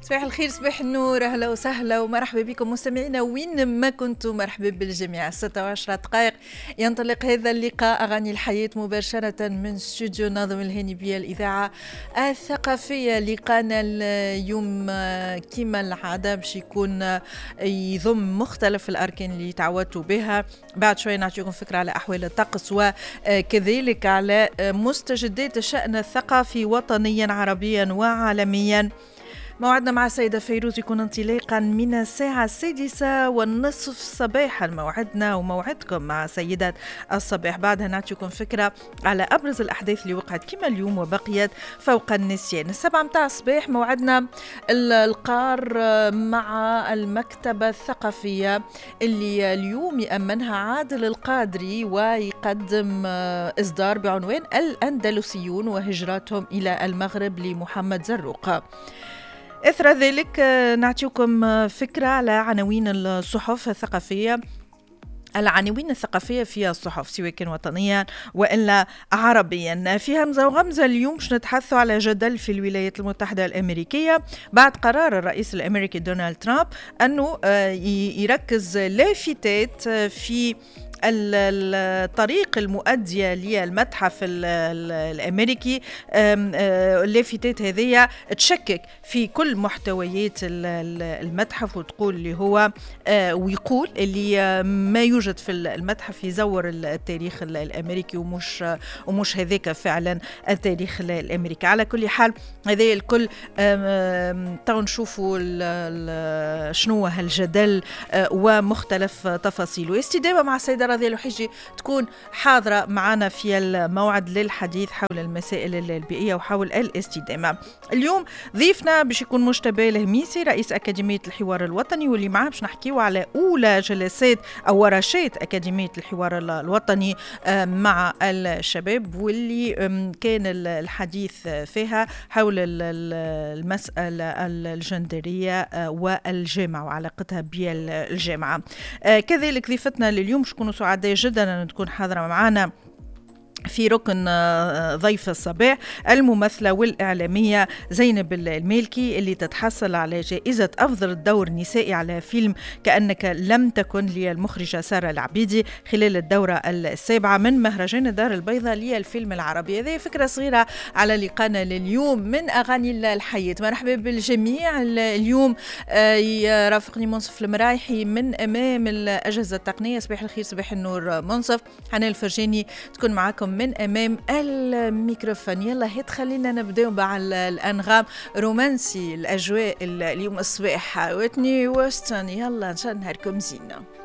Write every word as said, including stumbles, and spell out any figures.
صباح الخير، صباح النور، أهلا وسهلا ومرحبا بكم مستمعينا وين ما كنتم. مرحبا بالجميع. ستة وعشرة دقائق ينطلق هذا اللقاء أغاني الحياة مباشرة من استوديو ناظم الهاني بيه الإذاعة الثقافية. لقانا اليوم كما العادة باش يكون يضم مختلف الأركان اللي تعودتوا بها. بعد شوي نعطيكم فكرة على أحوال الطقس وكذلك على مستجدات الشأن الثقافي وطنيا عربيا وعالميا. موعدنا مع السيدة فيروز يكون انطلاقا من الساعة السادسة والنصف صباحا. موعدنا وموعدكم مع سيدات الصباح. بعدها نعطيكم فكرة على أبرز الأحداث اللي وقعت كما اليوم وبقيت فوق النسيان. السبعة متاع الصباح موعدنا القار مع المكتبة الثقافية اللي اليوم يأمنها عادل القادري ويقدم إصدار بعنوان الأندلسيون وهجراتهم إلى المغرب لمحمد زروق. إثر ذلك نعطيكم فكرة على عناوين الصحف الثقافية. العناوين الثقافية في الصحف سواء كان وطنيا وإلا عربيا. في همزة وغمزة اليوم باش نتحدثوا على جدل في الولايات المتحدة الأمريكية بعد قرار الرئيس الأمريكي دونالد ترامب أنه يركز لافتات في الطريق المؤدية للمتحف الأمريكي. اللافتات هذه تشكك في كل محتويات المتحف وتقول اللي هو ويقول اللي ما يوجد في المتحف يزور التاريخ الأمريكي ومش ومش هذاك فعلا التاريخ الأمريكي. على كل حال هذا الكل تو نشوفوا شنو هالجدل ومختلف تفاصيله. استدامة مع السيدة رضي الوحيجي تكون حاضرة معنا في الموعد للحديث حول المسائل البيئية وحول الاستدامة. اليوم ضيفنا باش يكون مجتبى الهميسي رئيس أكاديمية الحوار الوطني، واللي معاه باش نحكيو على أولى جلسات أو ورشات أكاديمية الحوار الوطني مع الشباب، واللي كان الحديث فيها حول المسألة الجندرية والجامعة وعلاقتها بالجامعة. كذلك ضيفتنا لليوم شكونوا سعداء جدا أن تكون حاضرة معنا في ركن ضيف الصباح الممثلة والإعلامية زينب المالكي، اللي تتحصل على جائزة أفضل الدور النسائي على فيلم كأنك لم تكن للمخرجة سارة العبيدي خلال الدورة السابعة من مهرجان الدار البيضاء للفيلم العربي. هذه فكرة صغيرة على لقانا لليوم من أغاني الحياة. مرحبا بالجميع. اليوم يرافقني منصف المرايحي من أمام الأجهزة التقنية. صباح الخير، صباح النور منصف. حنان الفرجاني تكون معكم من أمام الميكروفون. يلا هيت خلينا نبدأ مع الأنغام رومانسي الأجواء اليوم الصباح. واتني وستن يلا نشان نهاركم زينة.